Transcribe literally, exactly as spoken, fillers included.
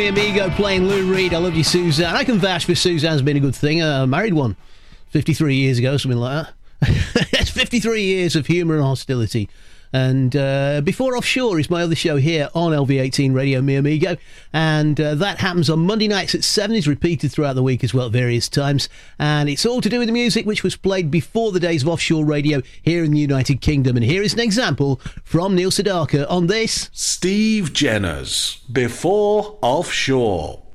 Amigo playing Lou Reed. I love you, Suzanne. I can vouch for Suzanne's been a good thing. I married one fifty-three years ago, something like that. That's fifty-three years of humour and hostility. And uh, Before Offshore is my other show here on L V eighteen Radio, Mi Amigo. And uh, that happens on Monday nights at seven. It's repeated throughout the week as well at various times. And it's all to do with the music which was played before the days of offshore radio here in the United Kingdom. And here is an example from Neil Sedaka on this. Steve Jenner's Before Offshore.